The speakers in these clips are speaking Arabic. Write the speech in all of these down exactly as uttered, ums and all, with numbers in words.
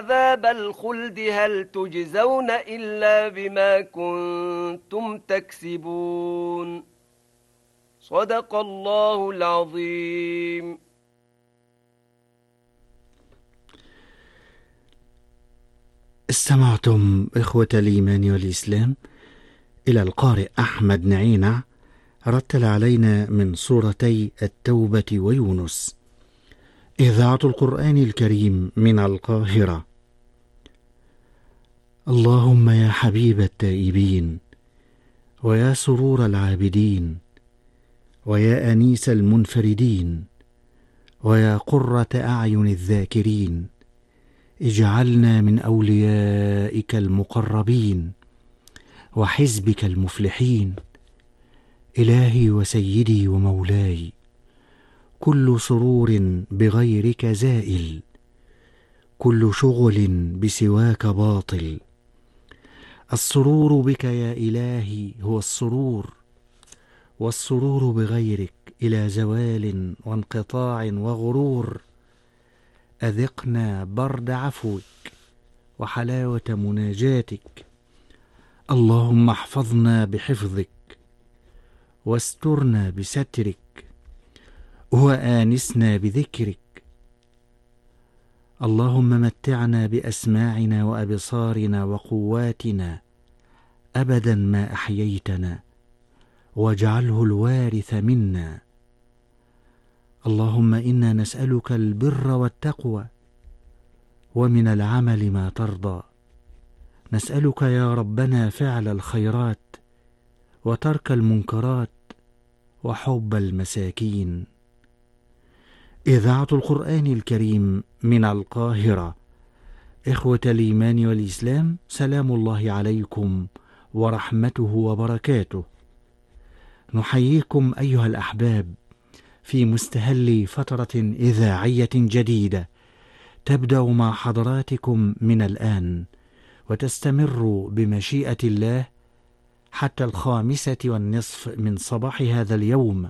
عذاب الخلد هل تجزون إلا بما كنتم تكسبون. صدق الله العظيم. استمعتم إخوة الإيمان والإسلام إلى القارئ أحمد نعينة رتل علينا من سورتي التوبة ويونس. إذاعة القرآن الكريم من القاهرة. اللهم يا حبيب التائبين، ويا سرور العابدين، ويا أنيس المنفردين، ويا قرة أعين الذاكرين، اجعلنا من أوليائك المقربين وحزبك المفلحين. إلهي وسيدي ومولاي، كل سرور بغيرك زائل، كل شغل بسواك باطل. السرور بك يا إلهي هو السرور، والسرور بغيرك إلى زوال وانقطاع وغرور. أذقنا برد عفوك وحلاوة مناجاتك. اللهم احفظنا بحفظك واسترنا بسترك وآنسنا بذكرك. اللهم متعنا بأسماعنا وأبصارنا وقواتنا أبدا ما أحييتنا، واجعله الوارث منا. اللهم إنا نسألك البر والتقوى، ومن العمل ما ترضى. نسألك يا ربنا فعل الخيرات وترك المنكرات وحب المساكين. إذاعة القرآن الكريم من القاهرة. إخوة الإيمان والإسلام، سلام الله عليكم ورحمته وبركاته. نحييكم أيها الأحباب في مستهل فترة إذاعية جديدة تبدأ مع حضراتكم من الآن، وتستمر بمشيئة الله حتى الخامسة والنصف من صباح هذا اليوم.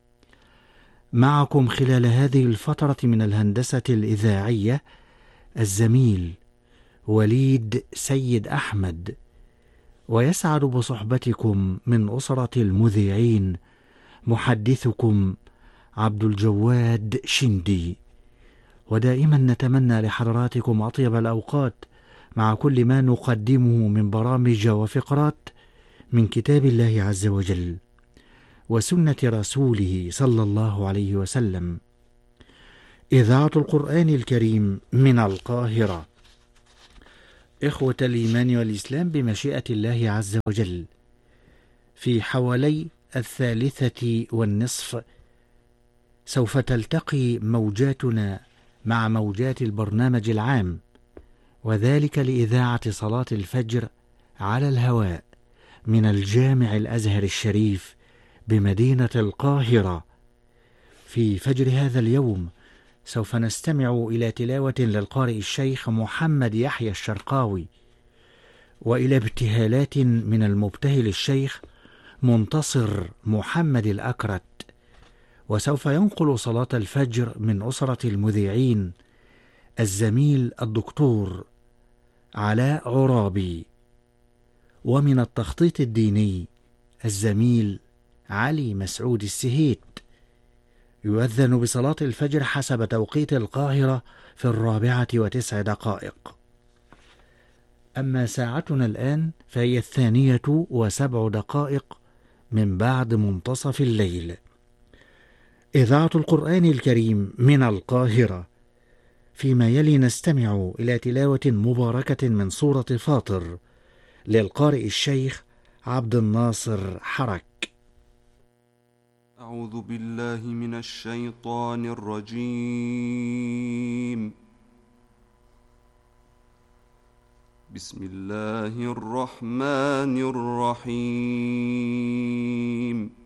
معكم خلال هذه الفترة من الهندسة الإذاعية الزميل وليد سيد أحمد، ويسعد بصحبتكم من أسرة المذيعين محدثكم عبد الجواد شندي. ودائما نتمنى لحضراتكم أطيب الأوقات مع كل ما نقدمه من برامج وفقرات من كتاب الله عز وجل وسنة رسوله صلى الله عليه وسلم. إذاعة القرآن الكريم من القاهرة. إخوة الإيمان والإسلام، بمشيئة الله عز وجل في حوالي الثالثة والنصف سوف تلتقي موجاتنا مع موجات البرنامج العام، وذلك لإذاعة صلاة الفجر على الهواء من الجامع الأزهر الشريف بمدينة القاهرة. في فجر هذا اليوم سوف نستمع إلى تلاوة للقارئ الشيخ محمد يحيى الشرقاوي، وإلى ابتهالات من المبتهل الشيخ منتصر محمد الأكرت. وسوف ينقل صلاة الفجر من أسرة المذيعين الزميل الدكتور علاء عرابي، ومن التخطيط الديني الزميل علي مسعود السهيت. يؤذن بصلاة الفجر حسب توقيت القاهرة في الرابعة وتسع دقائق. أما ساعتنا الآن فهي الثانية وسبع دقائق من بعد منتصف الليل. إذاعة القرآن الكريم من القاهرة. فيما يلي نستمع إلى تلاوة مباركة من سورة فاطر للقارئ الشيخ عبد الناصر حرك. أعوذ بالله من الشيطان الرجيم. بسم الله الرحمن الرحيم.